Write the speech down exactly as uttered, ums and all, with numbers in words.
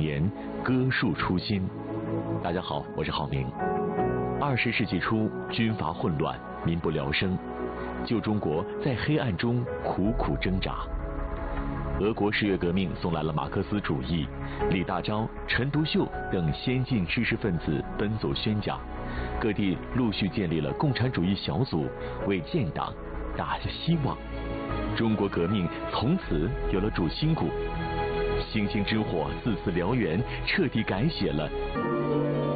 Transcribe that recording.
年，割树初心。大家好，我是郝明。二十世纪初，军阀混乱，民不聊生，旧中国在黑暗中苦苦挣扎。俄国十月革命送来了马克思主义，李大钊、陈独秀等先进知识分子奔走宣讲，各地陆续建立了共产主义小组，为建党打下希望。中国革命从此有了主心骨，星星之火自此燎原，彻底改写了